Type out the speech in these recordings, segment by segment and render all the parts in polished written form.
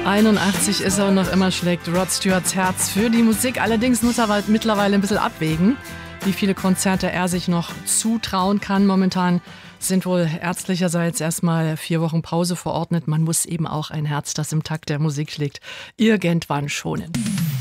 81 ist er und noch immer schlägt Rod Stewarts Herz für die Musik. Allerdings muss er mittlerweile ein bisschen abwägen, wie viele Konzerte er sich noch zutrauen kann. Momentan sind wohl ärztlicherseits erstmal 4 Wochen Pause verordnet. Man muss eben auch ein Herz, das im Takt der Musik schlägt, irgendwann schonen.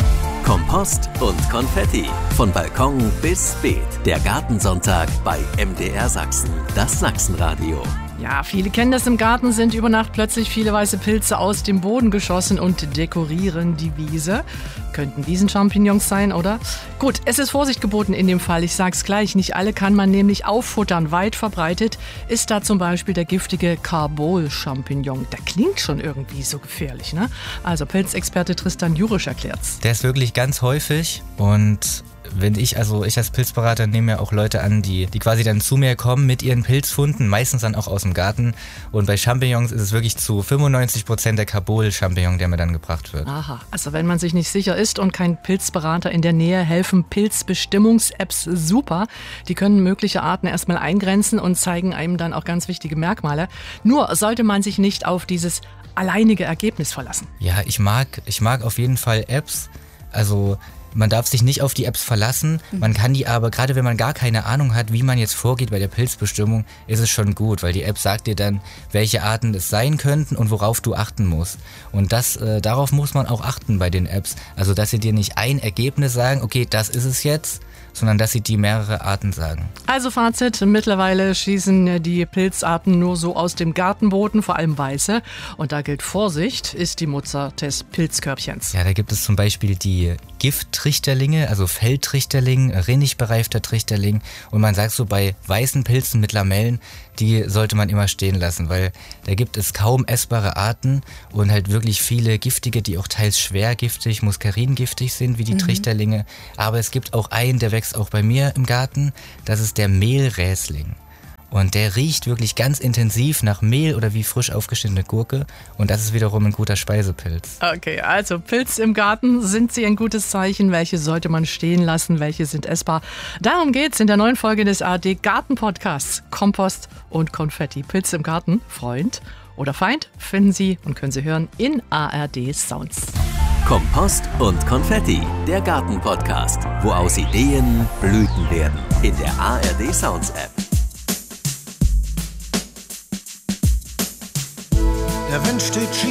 Kompost und Konfetti. Von Balkon bis Beet. Der Gartensonntag bei MDR Sachsen. Das Sachsenradio. Ja, viele kennen das. Im Garten sind über Nacht plötzlich viele weiße Pilze aus dem Boden geschossen und dekorieren die Wiese. Könnten Wiesenchampignons sein, oder? Gut, es ist Vorsicht geboten in dem Fall. Ich sag's gleich, nicht alle kann man nämlich auffuttern. Weit verbreitet ist da zum Beispiel der giftige Carbol-Champignon. Der klingt schon irgendwie so gefährlich, ne? Also Pilzexperte Tristan Jurisch erklärt's. Der ist wirklich ganz häufig und ich als Pilzberater nehme ja auch Leute an, die quasi dann zu mir kommen mit ihren Pilzfunden, meistens dann auch aus dem Garten. Und bei Champignons ist es wirklich zu 95% der Carbol-Champignon, der mir dann gebracht wird. Aha, also wenn man sich nicht sicher ist und kein Pilzberater in der Nähe, helfen Pilzbestimmungs-Apps super. Die können mögliche Arten erstmal eingrenzen und zeigen einem dann auch ganz wichtige Merkmale. Nur sollte man sich nicht auf dieses alleinige Ergebnis verlassen. Ja, ich mag auf jeden Fall Apps. Also man darf sich nicht auf die Apps verlassen, man kann die aber, gerade wenn man gar keine Ahnung hat, wie man jetzt vorgeht bei der Pilzbestimmung, ist es schon gut, weil die App sagt dir dann, welche Arten es sein könnten und worauf du achten musst. Und darauf muss man auch achten bei den Apps, also dass sie dir nicht ein Ergebnis sagen, okay, das ist es jetzt, sondern dass sie dir mehrere Arten sagen. Also Fazit, mittlerweile schießen die Pilzarten nur so aus dem Gartenboden, vor allem weiße. Und da gilt Vorsicht, ist die Mutter des Pilzkörbchens. Ja, da gibt es zum Beispiel die Gifttrichterlinge, also Feldtrichterling, rinnig bereifter Trichterling. Und man sagt so, bei weißen Pilzen mit Lamellen, die sollte man immer stehen lassen, weil da gibt es kaum essbare Arten und halt wirklich viele giftige, die auch teils schwer giftig, muskaringiftig sind, wie die Trichterlinge. Aber es gibt auch einen, der wächst auch bei mir im Garten, das ist der Mehlräsling. Und der riecht wirklich ganz intensiv nach Mehl oder wie frisch aufgeschnittene Gurke. Und das ist wiederum ein guter Speisepilz. Okay, also Pilz im Garten, sind sie ein gutes Zeichen? Welche sollte man stehen lassen? Welche sind essbar? Darum geht's in der neuen Folge des ARD Garten-Podcasts. Kompost und Konfetti. Pilz im Garten, Freund oder Feind, finden Sie und können Sie hören in ARD Sounds. Kompost und Konfetti. Der Garten-Podcast. Wo aus Ideen Blüten werden. In der ARD Sounds App. Der Wind steht schief.